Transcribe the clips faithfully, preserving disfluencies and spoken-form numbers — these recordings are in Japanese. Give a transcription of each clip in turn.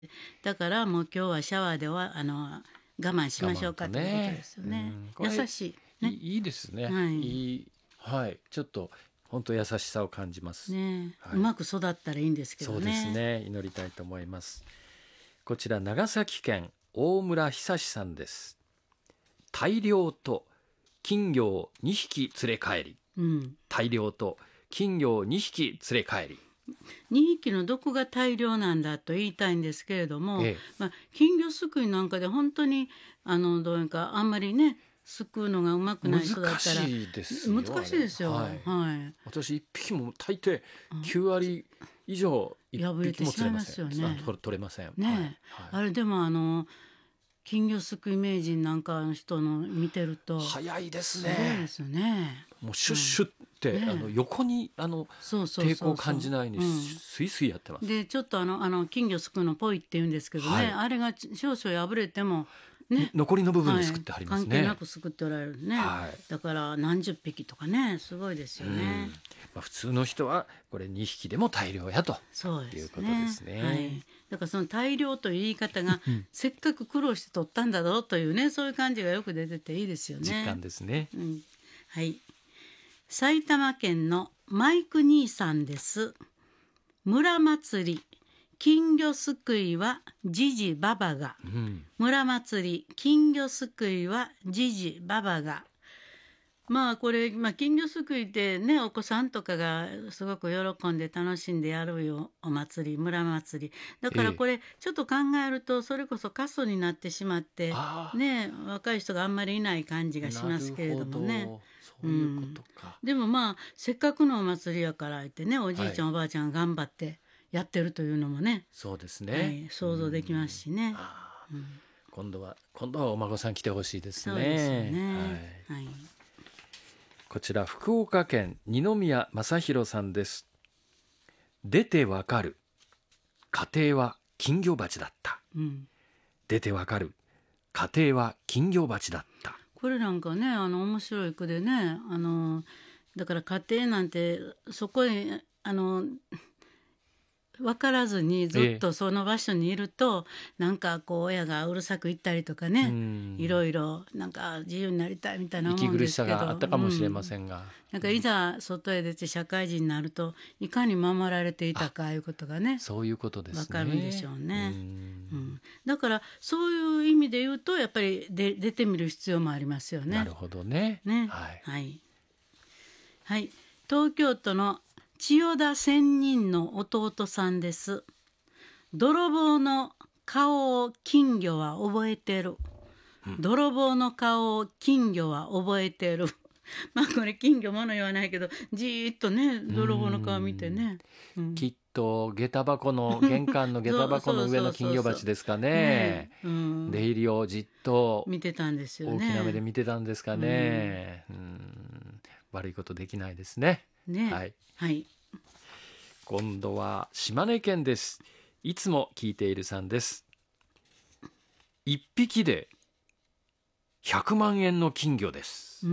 だからもう今日はシャワーではあの我慢しましょうかということですよね。 うん、 優しいね。 いいいですね、 はい、 いい、はい、ちょっと本当優しさを感じますね、 はい、 うまく育ったらいいんですけどね。 そうですね、祈りたいと思います。こちら長崎県大村久志さんです。大漁と金魚をにひき連れ帰り、うん、大漁と金魚をにひき連れ帰り、 にひきのどこが大量なんだと言いたいんですけれども、ええ、まあ、金魚すくいなんかで本当にあのどういうかあんまりねすくうのがうまくない人だったら難しいですよ、 難しいですよ、はいはい、私一匹も大抵きゅうわり以上一匹も釣れません、ね、取れません、 ね、はいはい、あれでもあの金魚すくい名人なんかの人の見てると早いですね。 すごいですよね。 もうシュッシュって、うんね、あの横にあの抵抗を感じないようにスイスイやってます。 でちょっとあのあの金魚すくうのポイって言うんですけどね、はい、あれが少々破れてもね、 残りの部分ですくってはりますね、 はい、関係なくすくっておられるね、はい、だから何十匹とかねすごいですよね。 まあ、普通の人はこれにひきでも大量やとそうです、ね、 いうことですね、 はい、だからその大量という言い方がせっかく苦労して取ったんだろうというねそういう感じがよく出てていいですよね。 実感ですね、 うん、はい、埼玉県のマイク兄さんです。村祭り金魚すくいはじじばばが、うん、村祭り金魚すくいはじじばばが、まあこれ、まあ、金魚すくいってねお子さんとかがすごく喜んで楽しんでやるよお祭り村祭りだからこれちょっと考えるとそれこそ過疎になってしまってね若い人があんまりいない感じがしますけれどもね。 そういうことか、 うん、でもまあせっかくのお祭りやから言ってねおじいちゃん、はい、おばあちゃん頑張ってやってるというのもねそうですね、 はい、想像できますしね、 うん、今度は今度はお孫さん来てほしいですね。 そうですよね、はいはい、 こちら福岡県二宮正弘さんです。出てわかる家庭は金魚鉢だった、うん、出てわかる家庭は金魚鉢だった。 これなんかねあの面白い句でねあのだから家庭なんてそこへあの分からずにずっとその場所にいると、えー、なんかこう親がうるさく言ったりとかねいろいろなんか自由になりたいみたいな思うんですけど息苦しさがあったかもしれませんが、うん、 なんかいざ外へ出て社会人になるといかに守られていたかいうことがねそういうことですね分かるんでしょうね。うん、だからそういう意味で言うとやっぱりで出てみる必要もありますよね。 なるほどね。 ね、はいはいはい、東京都の千代田仙人の弟さんです。泥棒の顔を金魚は覚えてる、うん、泥棒の顔を金魚は覚えてるまあこれ金魚もの言わないけどじーっとね泥棒の顔見てね、 うん、きっと下駄箱の玄関の下駄箱の上の金魚鉢ですかね出入りをじっと見てたんですよね。 大きな目で見てたんですかね、うん、うん悪いことできないですね。 ね、はい、はい、 今度は島根県です。いつも聞いているさんです。一匹でひゃくまんえんの金魚です、うん、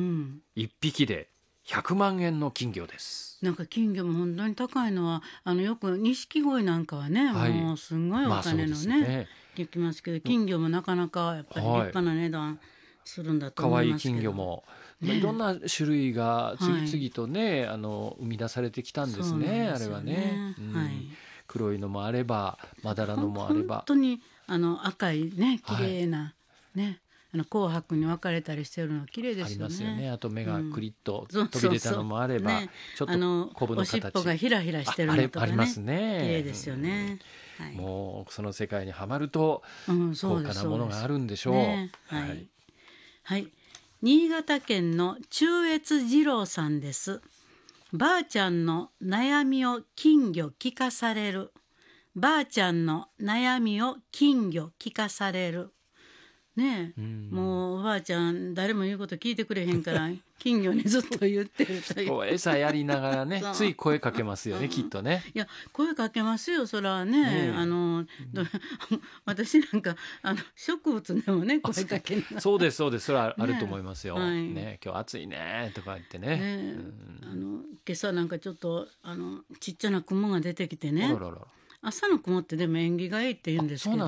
一匹でひゃくまんえんの金魚です。 なんか金魚も本当に高いのはあのよく錦鯉なんかはね、はい、もうすんごいお金の ね,、まあ、ね聞きますけど金魚もなかなかやっぱり立派な値段するんだと思いますけど、 可愛い金魚もね、いろんな種類が次々とね、はい、あの生み出されてきたんですね、あれはね、うんはい、黒いのもあればまだらのもあれば本当にあの赤いね綺麗な、はい、ねあの紅白に分かれたりしてるの綺麗ですよね。ありますよね。 あと目がクリッと飛び出たのもあれば、うんね、ちょっとコブの形おしっぽがひらひらしてるのとかねあ, ありますね。 綺麗ですよね、 うんはい、もうその世界にはまると高価なものがあるんでしょう、 ね、はい、はいはい新潟県の中越二郎さんです。ばあちゃんの悩みを金魚聞かされる。ばあちゃんの悩みを金魚聞かされる。ねえ、うん、もうおばあちゃん誰も言うこと聞いてくれへんから金魚にずっと言ってるという餌やりながらねつい声かけますよねきっとね。 いや声かけますよそらね、ねあの、うん、私なんかあの植物でもね声かけなそうですそうですそれはあると思いますよ、ねはいね、今日暑いねとか言ってね、ねうん、あの今朝なんかちょっとあのちっちゃな雲が出てきてねあららら朝の雲ってでも縁起がいいって言うんですけど